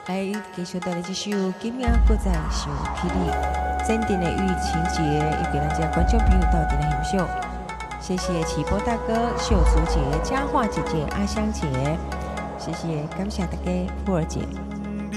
来继续带来这首《今夜搁再想起你》，真正的寓情节，也给咱家观众朋友到底的欣赏。谢谢启波大哥、秀竹姐、佳桦姐姐、阿香姐，谢谢，感谢大家，普洱姐。